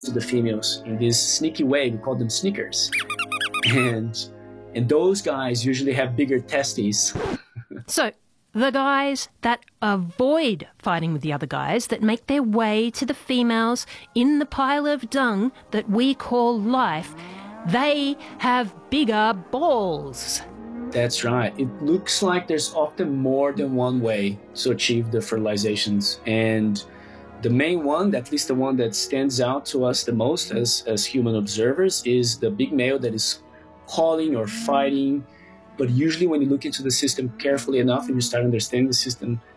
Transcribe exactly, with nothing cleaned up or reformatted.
to the females in this sneaky way. We call them sneakers. And, and those guys usually have bigger testes. So the guys that avoid fighting with the other guys, that make their way to the females in the pile of dung that we call life, they have bigger balls. That's right. It looks like there's often more than one way to achieve the fertilizations. And the main one, at least the one that stands out to us the most as, as human observers, is the big male that is calling or fighting. But usually when you look into the system carefully enough and you start understanding the system,